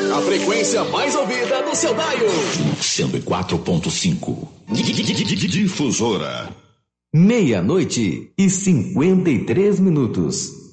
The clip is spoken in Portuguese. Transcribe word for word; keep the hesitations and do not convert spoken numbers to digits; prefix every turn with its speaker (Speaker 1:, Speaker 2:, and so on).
Speaker 1: A frequência mais ouvida do seu dial.
Speaker 2: cento e quatro ponto cinco. Difusora.
Speaker 3: Meia-noite e cinquenta e três minutos.